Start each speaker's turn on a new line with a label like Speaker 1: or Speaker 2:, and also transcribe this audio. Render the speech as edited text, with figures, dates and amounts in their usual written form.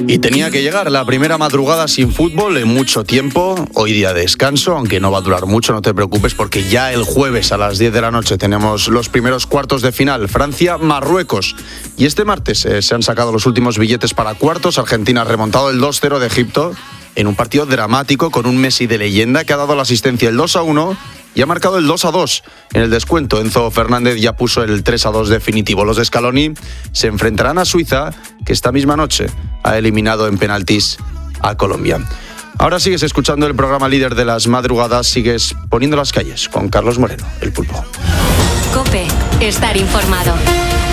Speaker 1: Y tenía que llegar la primera madrugada sin fútbol en mucho tiempo. Hoy día de descanso, aunque no va a durar mucho, no te preocupes, porque ya el jueves a las 10 de la noche tenemos los primeros cuartos de final. Francia-Marruecos. Y este martes se han sacado los últimos billetes para cuartos. Argentina ha remontado el 2-0 de Egipto en un partido dramático con un Messi de leyenda que ha dado la asistencia el 2-1 y ha marcado el 2-2 en el descuento. Enzo Fernández ya puso el 3-2 definitivo. Los de Scaloni se enfrentarán a Suiza, que esta misma noche ha eliminado en penaltis a Colombia. Ahora sigues escuchando el programa líder de las madrugadas, sigues poniendo las calles con Carlos Moreno, el Pulpo.
Speaker 2: COPE, estar informado.